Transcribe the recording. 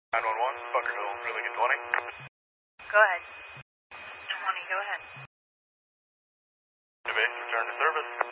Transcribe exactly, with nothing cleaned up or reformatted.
nine one one, Bunkerville, Religan twenty. Go ahead. twenty, go ahead. Base, return to service.